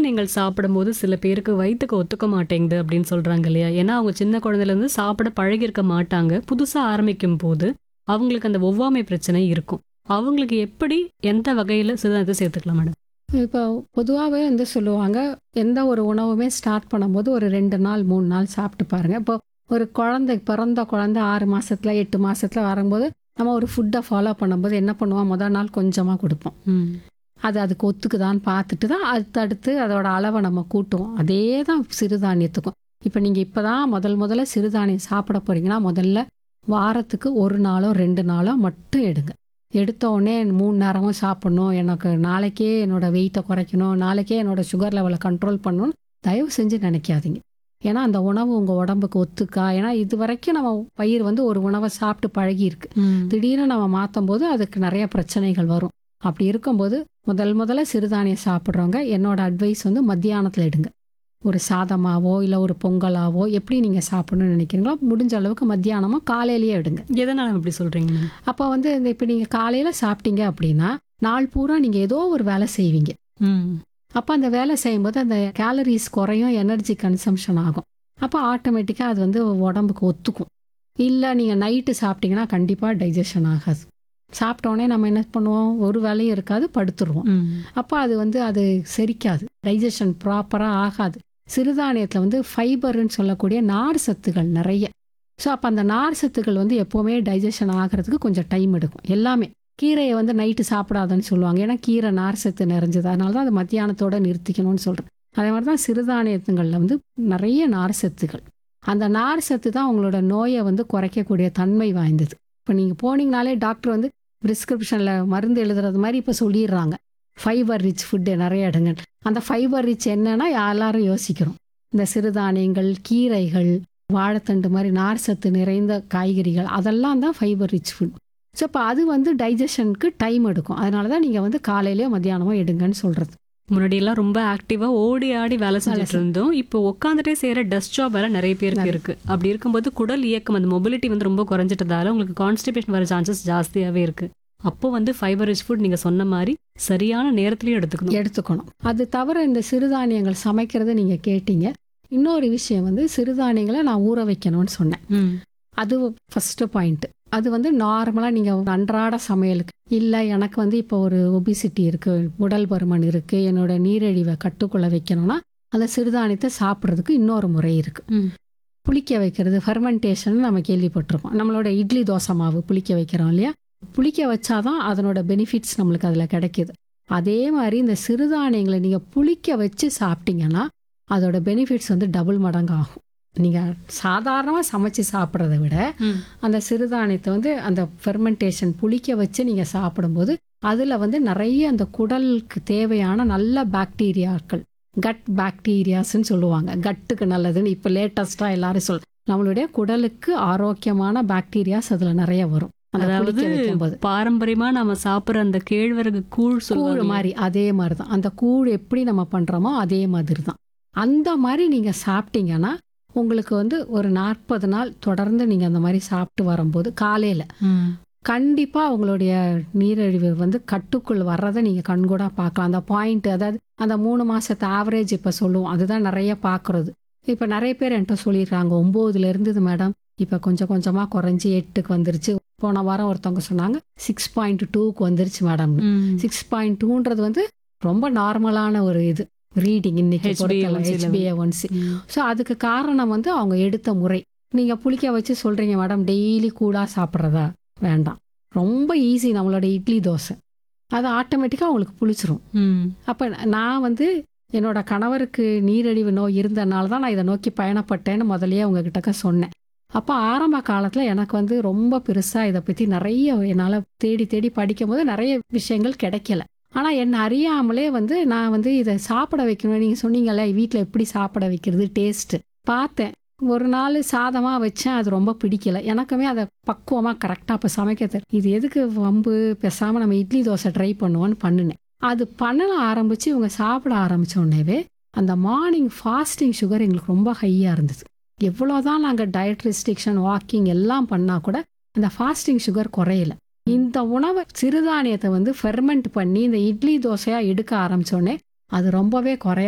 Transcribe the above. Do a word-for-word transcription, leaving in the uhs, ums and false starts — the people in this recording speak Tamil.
சிறுதானியங்கள் சாப்பிடும்போது சில பேருக்கு வயித்துக்கு ஒத்துக்க மாட்டேங்குது அப்படின்னு சொல்றாங்க இல்லையா? ஏன்னா அவங்க சின்ன குழந்தையிலேருந்து சாப்பிட பழகியிருக்க மாட்டாங்க. புதுசா ஆரம்பிக்கும் போது அவங்களுக்கு அந்த ஒவ்வாமை பிரச்சனை இருக்கும். அவங்களுக்கு எப்படி எந்த வகையில சிறுதானியத்தை சேர்த்துக்கலாம் மேடம்? இப்போ பொதுவாகவே வந்து சொல்லுவாங்க, எந்த ஒரு உணவுமே ஸ்டார்ட் பண்ணும்போது ஒரு ரெண்டு நாள் மூணு நாள் சாப்பிட்டு பாருங்க. இப்போ ஒரு குழந்தை பிறந்த குழந்தை ஆறு மாசத்துல எட்டு மாசத்துல வரும்போது நம்ம ஒரு ஃபுட்டை ஃபாலோ பண்ணும்போது என்ன பண்ணுவோம், முதல் நாள் கொஞ்சமாக கொடுப்போம். ம். அது அதுக்கு ஒத்துக்குதான்னு பார்த்துட்டு தான் அடுத்தடுத்து அதோட அளவை நம்ம கூட்டுவோம். அதே தான் சிறுதானியத்துக்கும். இப்போ நீங்கள் இப்போ தான் முதல் முதல்ல சிறுதானியம் சாப்பிட போறீங்கன்னா முதல்ல வாரத்துக்கு ஒரு நாளோ ரெண்டு நாளோ மட்டும் எடுங்க. எடுத்த உடனே மூணு நேரமும் சாப்பிடணும், எனக்கு நாளைக்கே என்னோட வெயிட்டை குறைக்கணும், நாளைக்கே என்னோட சுகர் லெவலை கண்ட்ரோல் பண்ணணும்னு தயவு செஞ்சு நினைக்காதீங்க. ஏன்னா அந்த உணவு உங்கள் உடம்புக்கு ஒத்துக்கா? ஏன்னா இது வரைக்கும் நம்ம பயிர் வந்து ஒரு உணவை சாப்பிட்டு பழகி இருக்கு. ம். திடீர்னு நம்ம மாற்றும் போது அதுக்கு நிறைய பிரச்சனைகள் வரும். அப்படி இருக்கும்போது முதல் முதல்ல சிறுதானியம் சாப்பிட்றவங்க என்னோட அட்வைஸ் வந்து மத்தியானத்தில் எடுங்க. ஒரு சாதமாவோ இல்லை ஒரு பொங்கலாவோ எப்படி நீங்கள் சாப்பிடணும்னு நினைக்கிறீங்களோ முடிஞ்ச அளவுக்கு மத்தியானமோ காலையிலேயே எடுங்க. எதனால இப்படி சொல்றீங்க மேம்? அப்போ வந்து இந்த இப்போ நீங்கள் காலையில் சாப்பிட்டீங்க அப்படின்னா நாள் பூரா நீங்கள் ஏதோ ஒரு வேலை செய்வீங்க. ம். அப்போ அந்த வேலை செய்யும்போது அந்த கேலரிஸ் குறையும், எனர்ஜி கன்சம்ஷன் ஆகும். அப்போ ஆட்டோமேட்டிக்காக அது வந்து உடம்புக்கு ஒத்துக்கும். இல்லை நீங்கள் நைட்டு சாப்பிட்டீங்கன்னா கண்டிப்பாக டைஜஷன் ஆகாது. சாப்பிட்டோன்னே நம்ம என்ன பண்ணுவோம், ஒரு வேலையும் இருக்காது, படுத்துருவோம். ம். அப்போ அது வந்து அது செரிக்காது, டைஜஷன் ப்ராப்பராக ஆகாது. சிறுதானியத்தில் வந்து ஃபைபர்னு சொல்லக்கூடிய நார் சத்துகள் நிறைய. ஸோ அப்போ அந்த நார் சத்துக்கள் வந்து எப்போவுமே டைஜஷன் ஆகிறதுக்கு கொஞ்சம் டைம் எடுக்கும். எல்லாமே கீரையை வந்து நைட்டு சாப்பிடாதுன்னு சொல்லுவாங்க, ஏன்னா கீரை நார் சத்து நிறைஞ்சது, அதனால தான் அது மத்தியானத்தோடு நிறுத்திக்கணும்னு சொல்கிறேன். அதே மாதிரி தான் சிறுதானியத்துங்களில் வந்து நிறைய நார் சத்துக்கள். அந்த நார் சத்து தான் உங்களோட நோயை வந்து குறைக்கக்கூடிய தன்மை வாய்ந்தது. இப்போ நீங்கள் போனீங்கனாலே டாக்டர் வந்து ப்ரிஸ்கிரிப்ஷனில் மருந்து எழுதுறது மாதிரி இப்போ சொல்லிடுறாங்க, ஃபைபர் ரிச் ஃபுட்டு நிறைய எடுங்க. அந்த ஃபைபர் ரிச் என்னன்னா எல்லாரும் யோசிக்கிறோம், இந்த சிறுதானியங்கள், கீரைகள், வாழைத்தண்டு மாதிரி நார் சத்து நிறைந்த காய்கறிகள், அதெல்லாம் தான் ஃபைபர் ரிச் ஃபுட். ஸோ இப்போ அது வந்து டைஜஷனுக்கு டைம் எடுக்கும். அதனால தான் நீங்கள் வந்து காலையிலேயோ மத்தியானமோ எடுங்கன்னு சொல்கிறது. முன்னாடியெல்லாம் ரொம்ப ஆக்டிவா ஓடி ஆடி வேலை செஞ்சுட்டு இருந்தோம். இப்போ உட்காந்துட்டே செய்யற டெஸ்க் ஜாப் வேலை நிறைய பேருக்கு இருக்கு. அப்படி இருக்கும்போது குடல் இயக்கம், அந்த மொபிலிட்டி வந்து ரொம்ப குறைஞ்சிட்டதால உங்களுக்கு கான்ஸ்டிபேஷன் வர சான்சஸ் ஜாஸ்தியாவே இருக்கு. அப்போ வந்து ஃபைபர் ரிச் ஃபுட் நீங்க சொன்ன மாதிரி சரியான நேரத்திலயும் எடுத்துக்கணும் எடுத்துக்கணும். அது தவிர இந்த சிறுதானியங்கள் சமைக்கிறத நீங்கள் கேட்டீங்க. இன்னொரு விஷயம் வந்து சிறுதானியங்களை நான் ஊற வைக்கணும்னு சொன்னேன். ம். அது ஃபஸ்ட்டு பாயிண்ட்டு. அது வந்து நார்மலாக நீங்கள் அன்றாட சமையலுக்கு இல்லை, எனக்கு வந்து இப்போ ஒரு ஒபிசிட்டி இருக்குது, உடல் பருமன் இருக்குது, என்னோட நீரிழிவை கட்டுக்குள்ளே வைக்கணும்னா அந்த சிறுதானியத்தை சாப்பிட்றதுக்கு இன்னொரு முறை இருக்குது. ம். புளிக்க வைக்கிறது, ஃபெர்மெண்டேஷன் நம்ம கேள்விப்பட்டிருக்கோம். நம்மளோட இட்லி தோசை மாவு புளிக்க வைக்கிறோம் இல்லையா, புளிக்க வச்சாதான் அதனோட பெனிஃபிட்ஸ் நம்மளுக்கு அதில் கிடைக்கிது. அதே மாதிரி இந்த சிறுதானியங்களை நீங்கள் புளிக்க வச்சு சாப்பிட்டீங்கன்னா அதோட பெனிஃபிட்ஸ் வந்து டபுள் மடங்கு ஆகும். நீங்கள் சாதாரணமாக சமைச்சு சாப்பிட்றத விட ம். அந்த சிறுதானியத்தை வந்து அந்த ஃபெர்மெண்டேஷன் புளிக்க வச்சு நீங்கள் சாப்பிடும்போது அதில் வந்து நிறைய அந்த குடலுக்கு தேவையான நல்ல பாக்டீரியாக்கள், கட் பாக்டீரியாஸ்ன்னு சொல்லுவாங்க, கட்டுக்கு நல்லதுன்னு இப்போ லேட்டஸ்ட்டாக எல்லாரும் சொல், நம்மளுடைய குடலுக்கு ஆரோக்கியமான பாக்டீரியாஸ் அதில் நிறைய வரும். அந்த அதாவது புளிக்க வைக்கும்போது பாரம்பரியமா நம்ம சாப்பிடுற அந்த கேழ்வரகு கூழ் கூழ் சொல்லுவாங்க. மாதிரி அதே மாதிரி தான். அந்த கூழ் எப்படி நம்ம பண்ணுறோமோ அதே மாதிரி தான். அந்த மாதிரி நீங்கள் சாப்பிட்டீங்கன்னா உங்களுக்கு வந்து ஒரு நாற்பது நாள் தொடர்ந்து நீங்கள் அந்த மாதிரி சாப்பிட்டு வரும்போது காலையில் ம். கண்டிப்பாக உங்களுடைய நீரிழிவு வந்து கட்டுக்குள் வர்றதை நீங்கள் கண்கூடா பார்க்கலாம். அந்த பாயிண்ட், அதாவது அந்த மூணு மாதத்து ஆவரேஜ் இப்போ சொல்லுவோம், அதுதான் நிறைய பார்க்குறது. இப்போ நிறைய பேர் என்கிட்ட சொல்லிடுறாங்க, ஒம்போதுல இருந்தது மேடம், இப்போ கொஞ்சம் கொஞ்சமாக குறைஞ்சி எட்டுக்கு வந்துருச்சு. போன வாரம் ஒருத்தவங்க சொன்னாங்க சிக்ஸ் பாயிண்ட் டூக்கு வந்துருச்சு மேடம். ம். சிக்ஸ் பாயிண்ட் டூன்றது வந்து ரொம்ப நார்மலான ஒரு இது ரீடிங் இன்னைக்கு H b A one C HBA one C. ம். ஸோ அதுக்கு காரணம் வந்து அவங்க எடுத்த முறை. நீங்கள் புளிக்க வச்சு சொல்கிறீங்க மேடம், டெய்லி கூடாக சாப்பிட்றதா? வேண்டாம், ரொம்ப ஈஸி. நம்மளோட இட்லி தோசை அது ஆட்டோமேட்டிக்காக உங்களுக்கு புளிச்சிரும். ம். அப்போ நான் வந்து என்னோட கணவருக்கு நீரிழிவு நோய் இருந்தனால தான் நான் இதை நோக்கி பயணப்பட்டேன்னு முதலையே உங்ககிட்ட சொன்னேன். அப்போ ஆரம்ப காலத்தில் எனக்கு வந்து ரொம்ப பெருசாக இதை பற்றி நிறைய என்னால் தேடி தேடி படிக்கும் போது நிறைய விஷயங்கள் கிடைக்கல. ஆனால் என்னை அறியாமலே வந்து நான் வந்து இதை சாப்பிட வைக்கணும், நீங்கள் சொன்னீங்களே வீட்டில் எப்படி சாப்பிட வைக்கிறது டேஸ்ட்டு பார்த்தேன். ஒரு நாள் சாதமாக வச்சேன், அது ரொம்ப பிடிக்கல எனக்குமே. அதை பக்குவமாக கரெக்டாக இப்போ சமைக்க தெரியும். இது எதுக்கு வம்பு, பேசாமல் நம்ம இட்லி தோசை ட்ரை பண்ணுவோன்னு பண்ணினேன். அது பண்ண ஆரம்பித்து இவங்க சாப்பிட ஆரம்பித்த உடனேவே அந்த மார்னிங் ஃபாஸ்டிங் சுகர் எங்களுக்கு ரொம்ப ஹையாக இருந்தது. எவ்வளோதான் நாங்கள் டயட் ரெஸ்ட்ரிக்ஷன், வாக்கிங் எல்லாம் பண்ணால் கூட அந்த ஃபாஸ்டிங் சுகர் குறையல. இந்த உணவை சிறுதானியத்தை வந்து ஃபெர்மெண்ட் பண்ணி இந்த இட்லி தோசையாக எடுக்க ஆரம்பித்தோடனே அது ரொம்பவே குறைய